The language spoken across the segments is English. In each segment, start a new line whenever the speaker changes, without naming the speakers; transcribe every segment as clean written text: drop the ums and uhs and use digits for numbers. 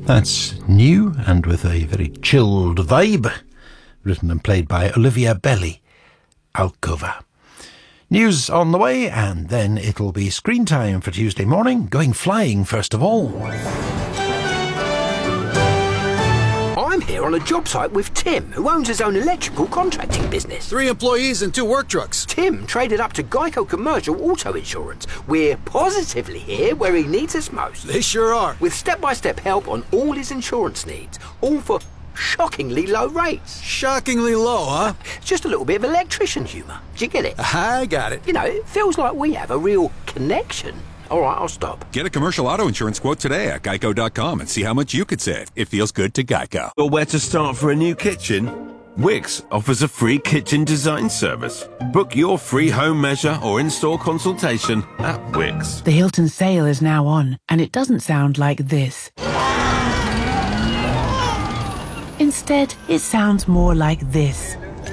That's new and with a very chilled vibe. Written and played by Olivia Belly, Alcova. News on the way, and then it'll be screen time for Tuesday morning. Going flying first of all.
I'm here on a job site with Tim, who owns his own electrical contracting business.
3 employees and 2 work trucks.
Tim traded up to Geico Commercial Auto Insurance. We're positively here where he needs us most.
They sure are.
With step-by-step help on all his insurance needs, all for shockingly low rates.
Shockingly low, huh?
Just a little bit of electrician humour. Do you get it?
I got it.
You know, it feels like we have a real connection. All right, I'll stop.
Get a commercial auto insurance quote today at geico.com and see how much you could save. It feels good to Geico.
Or where to start for a new kitchen? Wix offers a free kitchen design service. Book your free home measure or in-store consultation at Wix.
The Hilton sale is now on, and it doesn't sound like this. Instead, it sounds more like this.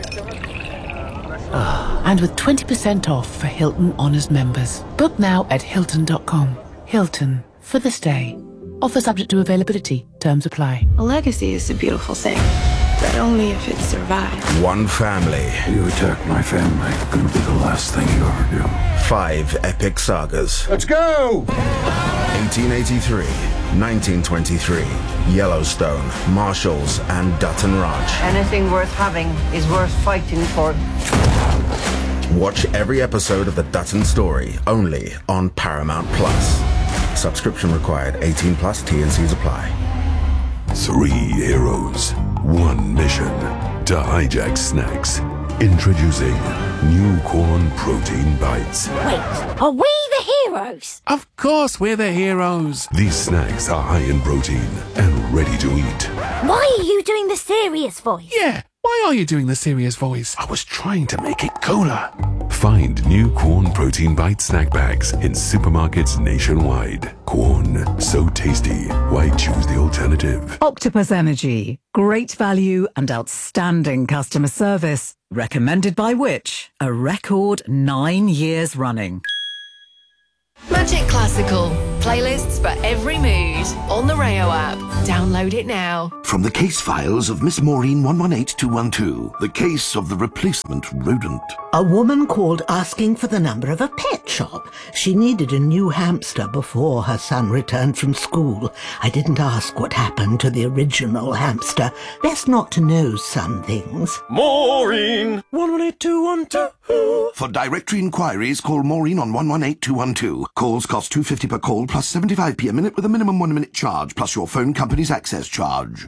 And with 20% off for Hilton Honors members. Book now at Hilton.com. Hilton, for the stay. Offer subject to availability. Terms apply.
A legacy is a beautiful thing, but only if it survives.
One family.
You attack my family, gonna be the last thing you ever do.
5 epic sagas.
Let's go!
1883, 1923, Yellowstone, Marshalls, and Dutton Ranch.
Anything worth having is worth fighting for.
Watch every episode of The Dutton Story, only on Paramount Plus. Subscription required. 18 plus. T&Cs apply.
3 heroes, 1 mission to hijack snacks. Introducing new corn protein bites.
Wait, are we the heroes?
Of course we're the heroes.
These snacks are high in protein and ready to eat.
Why are you doing the serious voice?
Yeah, why are you doing the serious voice?
I was trying to make it cooler.
Find new Corn Protein Bite snack bags in supermarkets nationwide. Corn, so tasty. Why choose the alternative?
Octopus Energy. Great value and outstanding customer service. Recommended by which? A record 9 years running.
Magic Classical. Playlists for every mood. On the Rayo app. Download it now.
From the case files of Miss Maureen 118212, the case of the replacement rodent.
A woman called asking for the number of a pet shop. She needed a new hamster before her son returned from school. I didn't ask what happened to the original hamster. Best not to know some things.
Maureen 118212. For directory inquiries, call Maureen on 118212. Calls cost $2.50 per call plus 75p a minute with a minimum 1 minute charge plus your phone company's access charge.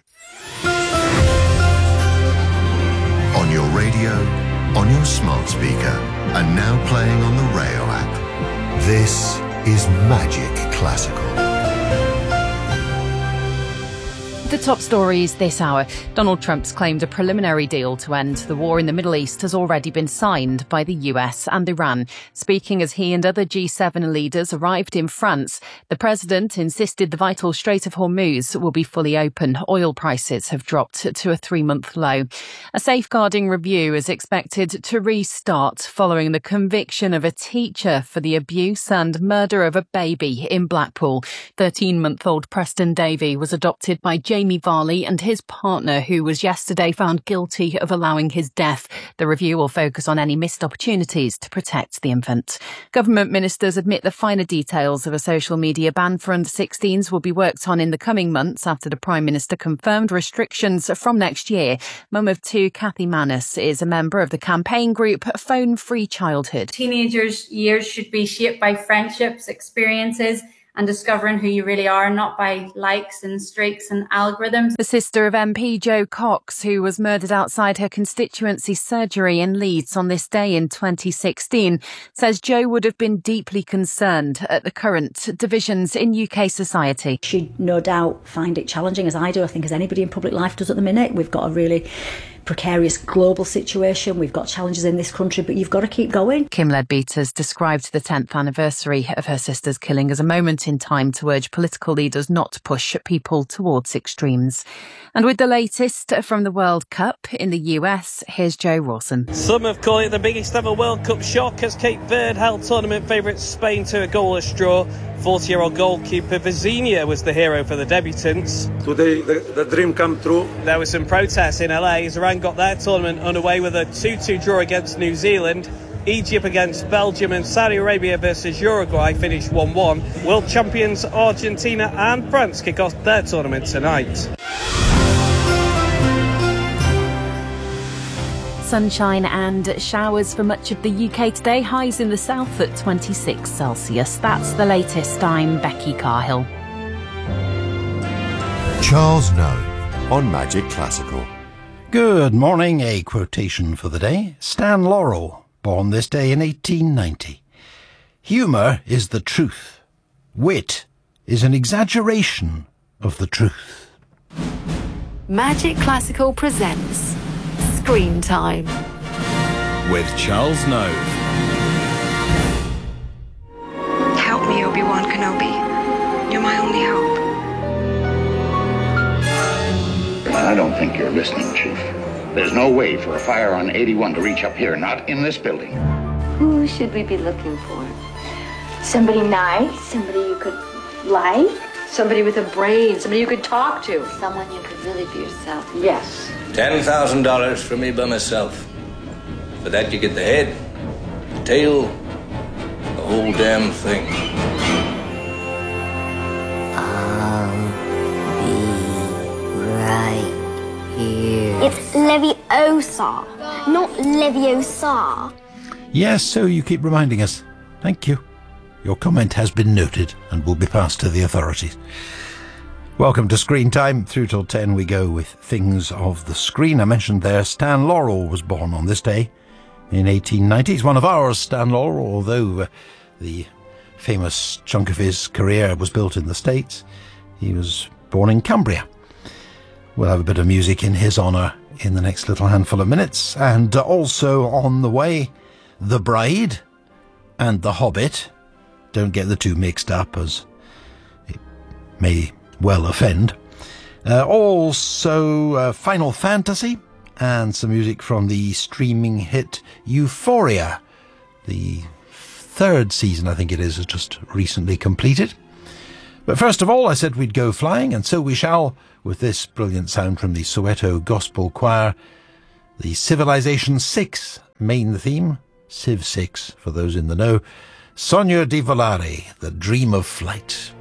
On your radio, on your smart speaker, and now playing on the Rayo app. This is Magic Classical.
The top stories this hour. Donald Trump's claimed a preliminary deal to end the war in the Middle East has already been signed by the US and Iran. Speaking as he and other G7 leaders arrived in France, the president insisted the vital Strait of Hormuz will be fully open. Oil prices have dropped to a 3-month low. A safeguarding review is expected to restart following the conviction of a teacher for the abuse and murder of a baby in Blackpool. 13-month-old Preston Davey was adopted by Jamie Varley and his partner, who was yesterday found guilty of allowing his death. The review will focus on any missed opportunities to protect the infant. Government ministers admit the finer details of a social media ban for under-16s will be worked on in the coming months after the Prime Minister confirmed restrictions from next year. Mum of 2, Kathy Manus, is a member of the campaign group Phone Free Childhood.
Teenagers' years should be shaped by friendships, experiences, and discovering who you really are, not by likes and streaks and algorithms.
The sister of MP Jo Cox, who was murdered outside her constituency surgery in Leeds on this day in 2016, says Jo would have been deeply concerned at the current divisions in UK society.
She'd no doubt find it challenging, as I do, I think as anybody in public life does at the minute. We've got a really
precarious global situation. We've got challenges in this country, but you've got to keep going.
Kim Leadbeater's described the 10th anniversary of her sister's killing as a moment in time to urge political leaders not to push people towards extremes. And with the latest from the World Cup in the US, here's Joe Rawson.
Some have called it the biggest ever World Cup shock as Cape Verde held tournament favourites Spain to a goalless draw. 40-year-old goalkeeper Vizinha was the hero for the debutants.
Today the dream come true.
There was some protests in LA as Iran got their tournament underway with a 2-2 draw against New Zealand. Egypt against Belgium and Saudi Arabia versus Uruguay finished 1-1. World champions Argentina and France kick off their tournament tonight.
Sunshine and showers for much of the UK today. Highs in the south at 26 Celsius. That's the latest. I'm Becky Carhill.
Charles Nove on Magic Classical.
Good morning. A quotation for the day. Stan Laurel, born this day in 1890. Humour is the truth. Wit is an exaggeration of the truth.
Magic Classical presents Screen Time
with Charles Nove.
Help me, Obi-Wan Kenobi. You're my only hope.
I don't think you're listening, Chief. There's no way for a fire on 81 to reach up here, not in this building.
Who should we be looking for? Somebody nice? Somebody you could like?
Somebody with a brain, somebody you could talk to.
Someone you could really be yourself.
Yes.
$10,000 for me by myself. For that you get the head, the tail, the whole damn thing.
I'll be right here.
It's Leviosa, not Leviosa.
Yes, so you keep reminding us. Thank you. Your comment has been noted and will be passed to the authorities. Welcome to Screen Time. Through till 10 we go with things of the screen. I mentioned there Stan Laurel was born on this day in 1890. He's one of ours, Stan Laurel, although the famous chunk of his career was built in the States. He was born in Cumbria. We'll have a bit of music in his honour in the next little handful of minutes. And also on the way, The Bride and The Hobbit. Don't get the two mixed up, as it may well offend. Also Final Fantasy and some music from the streaming hit Euphoria. The third season, I think it is, has just recently completed. But first of all, I said we'd go flying, and so we shall, with this brilliant sound from the Soweto Gospel Choir, the Civilization 6 main theme, Civ 6 for those in the know, Sogno di Volare, The Dream of Flight.